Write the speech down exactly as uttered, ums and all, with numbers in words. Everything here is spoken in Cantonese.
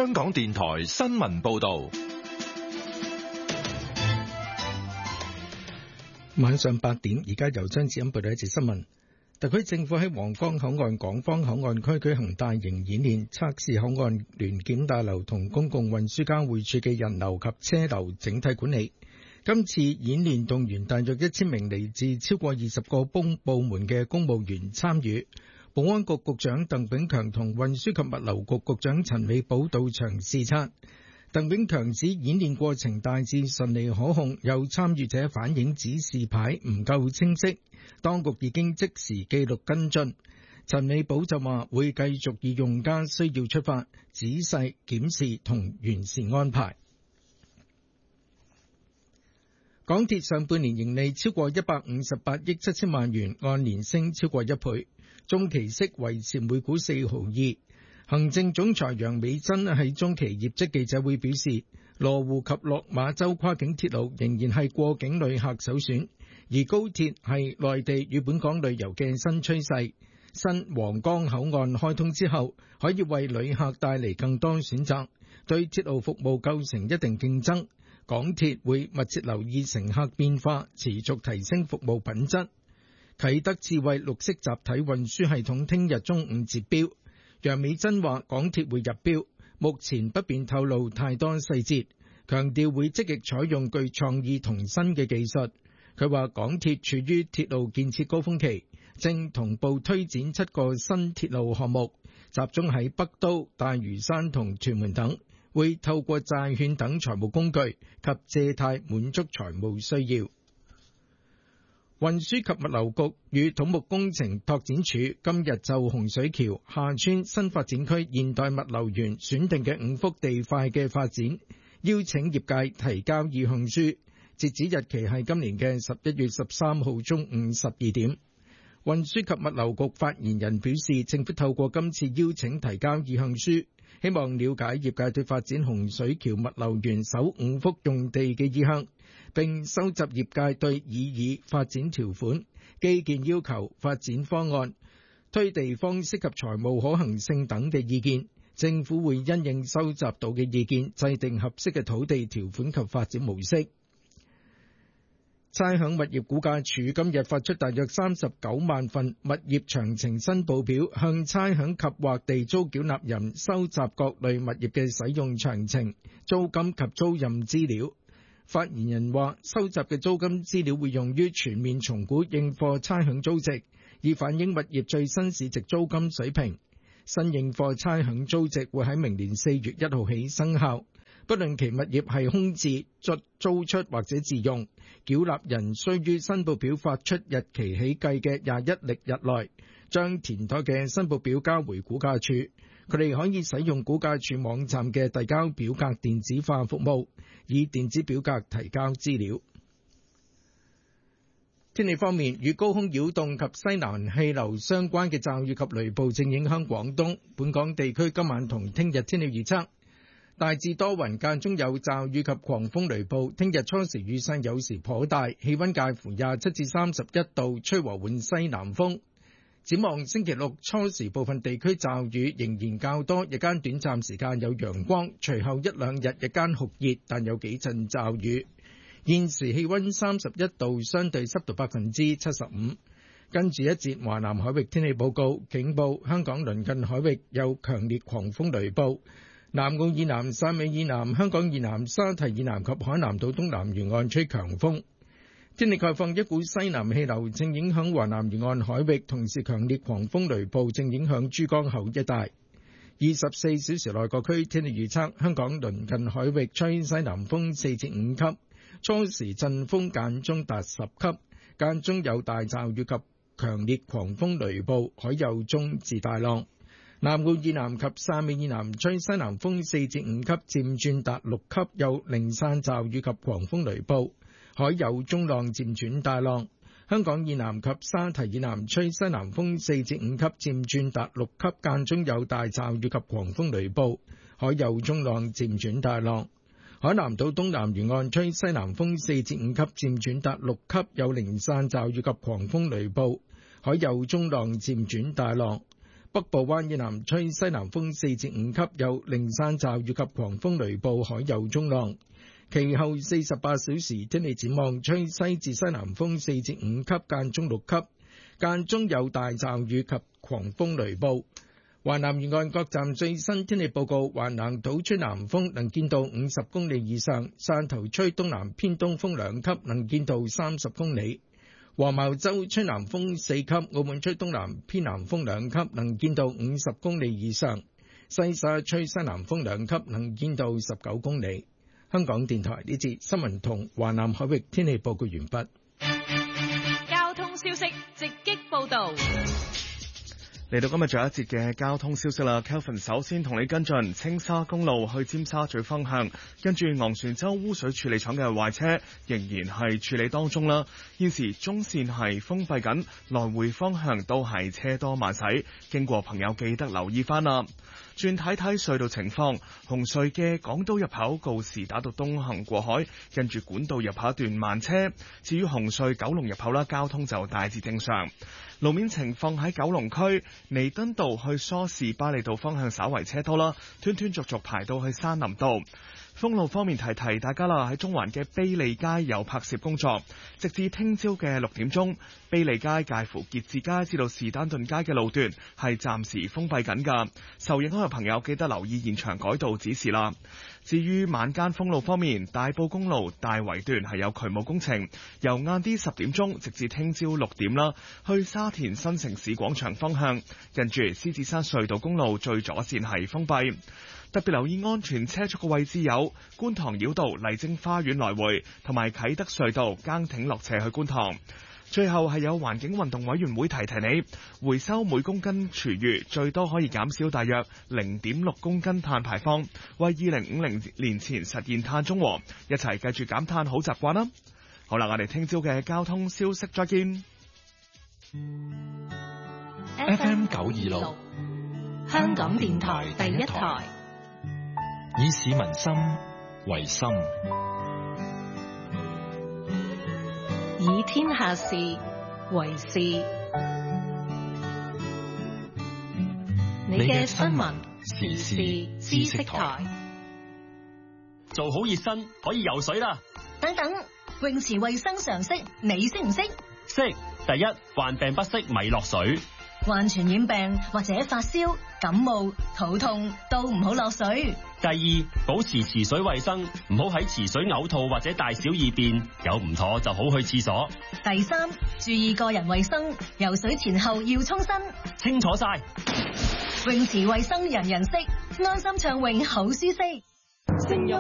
香港電台新聞報道。 晚上八點，而家由張子欣報道一節新聞。特區政府喺皇崗口岸港方口岸區舉行大型演練，測試口岸聯檢大樓同公共運輸交匯處嘅人流及車流整體管理。今次演練動員大約一千名嚟自超過二十個公部門嘅公務員參與。保安局局長鄧炳強同運輸及物流局局長陳美寶到場視察。鄧炳強指演練過程大致順利可控，有參與者反映指示牌唔夠清晰，當局已經即時記錄跟進。陳美寶就話會繼續以用家需要出發，仔細檢視同完善安排。港鐵上半年盈利超過一百五十八億七千萬元，按年升超過一倍，中期息維持每股四毫二。行政總裁楊美珍喺中期業績記者會表示，羅湖及落馬洲跨境鐵路仍然係過境旅客首選，而高鐵係內地與本港旅遊嘅新趨勢。新皇崗口岸開通之後，可以為旅客帶嚟更多選擇，對鐵路服務構成一定競爭。港鐵會密切留意乘客變化，持續提升服務品質。啟德智慧綠色集體運輸系統聽日中午截標。楊美珍話港鐵會入標，目前不便透露太多細節，強調會積極採用具創意同新嘅技術。佢話港鐵處於鐵路建設高峰期，正同步推展七個新鐵路項目，集中喺北都、大嶼山同屯門等，會透過債券等財務工具及借貸滿足財務需要。運輸及物流局與土木工程拓展署今日就洪水橋廈村新發展區現代物流園選定嘅五幅地塊嘅發展，邀請業界提交意向書，截止日期係今年嘅十一月十三號中午十二點。運輸及物流局發言人表示，政府透過今次邀請提交意向書，希望了解業界對發展洪水橋物流園首五幅用地嘅意向，並收集業界對擬議發展條款、基建要求、發展方案、推地方式及財務可行性等嘅意見。政府會因應收集到嘅意見，制定合適嘅土地條款及發展模式。差餉物業估價署今日發出大約三十九萬份物業詳情申報表，向差餉及或地租繳納人收集各類物業嘅使用詳情、租金及租賃資料。發言人話，收集嘅租金資料會用於全面重估應課差餉租值，以反映物業最新市值租金水平。新應課差餉租值會喺明年四月一號起生效。不論其物業係空置、租出或者自用，繳納人須於申報表發出日期起計嘅廿一曆日內，將填妥嘅申報表交回估價署。佢哋可以使用估價署網站嘅遞交表格電子化服務，以電子表格提交資料。天氣方面，與高空擾動及西南氣流相關嘅驟雨及雷暴正影響廣東。本港地區今晚同聽日天氣預測，大致多雲，間中有驟雨及狂風雷暴。聽日初時雨勢有時頗大，氣溫介乎廿七至三十一度，吹和緩西南風。展望星期六初時部分地區驟雨仍然較多，日間短暫時間有陽光，隨後一兩日日間酷熱，但有幾陣驟雨。現時氣溫三十一度，相對濕度百分之七十五。跟住一節華南海域天氣報告，警報香港鄰近海域有強烈狂風雷暴。南澳以南、汕尾以南、香港以南、沙堤以南及海南島東南沿岸吹強風。天氣概況，一股西南氣流正影響華南沿岸海域，同時強烈狂風雷暴正影響珠江口一帶。二十四小時內各區天氣預測，香港鄰近海域吹西南風四至五級，初時陣風間中達十級，間中有大驟雨及強烈狂風雷暴，海有中至大浪。南澳以南及汕尾以南吹西南風四至五級，漸轉達六級，有零散驟雨及狂風雷暴，海有中浪漸轉大浪。香港以南及沙堤以南吹西南風四至五級，漸轉達六級，間中有大驟雨及狂風雷暴，海有中浪漸轉大浪。海南島東南沿岸吹西南風四至五級，漸轉達六級，有零散驟雨及狂風雷暴，海有中浪漸轉大浪。 北部灣以南吹西南風四至五級，有零散驟雨及狂風雷暴，海有中浪。其後四十八小時天氣展望，吹西至西南風四至五級，間中六級，間中有大驟雨及狂風雷暴。華南沿岸各站最新天氣報告：華南島吹南風，能見度五十公里以上；汕頭吹東南偏東風兩級，能見度三十公里；黃茅洲吹南風四級；澳門吹東南偏南風兩級，能見度五十公里以上；西沙吹西南風兩級，能見度十九公里。香港電台呢節新聞同華南海域天氣報告完畢。 交通消息直擊報道。 嚟到今日最後一節嘅交通消息啦 ，Kelvin 首先同你跟進青沙公路去尖沙咀方向，跟住昂船洲污水處理廠嘅壞車仍然係處理當中啦。現時中線係封閉緊，來回方向都係車多慢駛，經過朋友記得留意翻啦。轉睇睇隧道情況，紅隧嘅港島入口告士打道東行過海，跟住管道入口一段慢車。至於紅隧九龍入口啦，交通就大致正常。路面情況喺九龍區彌敦道去梳士巴利道方向稍為車多啦，斷斷續續排到去山林道。封路方面提提大家啦，喺中環嘅卑利街有拍攝工作，直至聽朝嘅六點鐘，卑利街介乎傑志街至到士丹頓街嘅路段係暫時封閉緊㗎，受影響嘅朋友記得留意現場改道指示啦。至於晚間封路方面，大埔公路大圍段係有渠務工程，由晏啲十點鐘直至聽朝六點啦，去沙田新城市廣場方向，近住獅子山隧道公路最左線係封閉。特別留意安全車速嘅位置有觀塘繞道麗晶花園來回，同埋啟德隧道崗挺落斜去觀塘。最後係有環境運動委員會提提你，回收每公斤廚餘最多可以減少大約零點六公斤碳排放，為二零五零年前實現碳中和，一齊繼續減碳好習慣啦。好啦，我哋聽朝嘅交通消息再見。 F M 九二六， 香港電台第一台， 以市民心為心， 以天下事為事。你嘅新聞時事知識台， 做好熱身可以游水啦。 等等，泳池衛生常識你識唔識？ 識。第一，患病不適咪落水。 患傳染病或者發燒、感冒、肚痛都唔好落水。 第二，保持池水衛生，唔好喺池水嘔吐或者大小二便，有唔妥就好去廁所。 第三，注意個人衛生，游水前後要沖身。 清楚晒， 泳池衛生人人識，安心暢泳好舒適。聲音